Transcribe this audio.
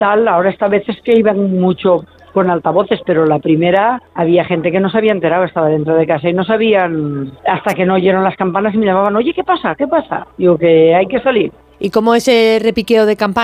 tal. Ahora esta vez es que iban mucho con altavoces, pero la primera había gente que no se había enterado, estaba dentro de casa y no sabían, hasta que no oyeron las campanas y me llamaban, oye, ¿qué pasa? ¿Qué pasa? Digo, que hay que salir. ¿Y cómo ese repiqueo de campanas?